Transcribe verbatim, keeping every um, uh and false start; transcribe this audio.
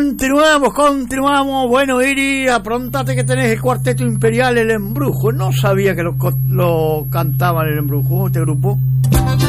Continuamos, continuamos. Bueno, Iri, aprontate que tenés el Cuarteto Imperial, El Embrujo. No sabía que lo, lo cantaban El Embrujo, este grupo.